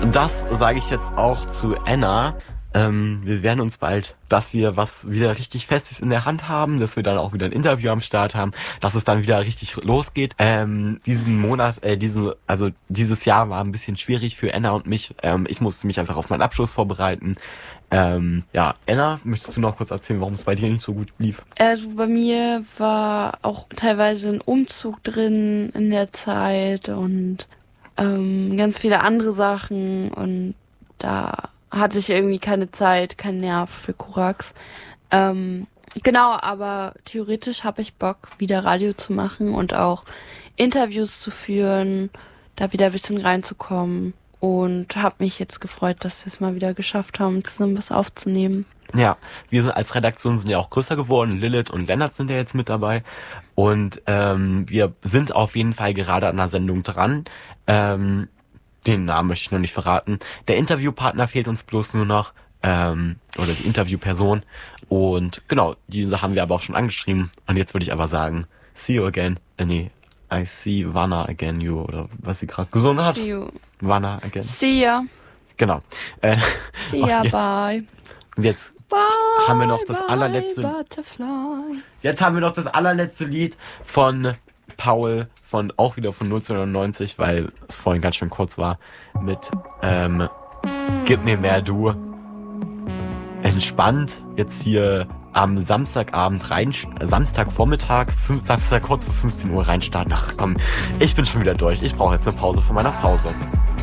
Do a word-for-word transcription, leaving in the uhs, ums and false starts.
das sage ich jetzt auch zu Anna. Ähm, wir werden uns bald, dass wir was wieder richtig Festes in der Hand haben, dass wir dann auch wieder ein Interview am Start haben, dass es dann wieder richtig losgeht. Ähm, diesen Monat, äh, diese, also dieses Jahr war ein bisschen schwierig für Anna und mich. Ähm, ich musste mich einfach auf meinen Abschluss vorbereiten. Ähm, ja, Anna, möchtest du noch kurz erzählen, warum es bei dir nicht so gut lief? Also bei mir war auch teilweise ein Umzug drin in der Zeit und ähm, ganz viele andere Sachen und da hatte ich irgendwie keine Zeit, keinen Nerv für Korax. Ähm, genau, aber theoretisch habe ich Bock, wieder Radio zu machen und auch Interviews zu führen, da wieder ein bisschen reinzukommen. Und habe mich jetzt gefreut, dass wir es mal wieder geschafft haben, zusammen was aufzunehmen. Ja, wir sind als Redaktion sind ja auch größer geworden. Lilith und Lennart sind ja jetzt mit dabei. Und ähm, wir sind auf jeden Fall gerade an der Sendung dran. Ähm, den Namen möchte ich noch nicht verraten. Der Interviewpartner fehlt uns bloß nur noch. Ähm, oder die Interviewperson. Und genau, diese haben wir aber auch schon angeschrieben. Und jetzt würde ich aber sagen, see you again. Äh, nee, I see Vanna again you. Oder was sie gerade gesungen hat. See you. Vanna again. See ya. Genau. Äh, See ya, jetzt, bye. Jetzt Bye, haben wir noch das bye, allerletzte. Butterfly. Jetzt haben wir noch das allerletzte Lied von Paul, von auch wieder von neunzehnhundertneunzig, weil es vorhin ganz schön kurz war, mit ähm, Gib mir mehr du. Entspannt jetzt hier am Samstagabend rein, Samstagvormittag, fünf, Samstag kurz vor fünfzehn Uhr reinstarten. Ach komm, ich bin schon wieder durch. Ich brauche jetzt eine Pause von meiner Pause.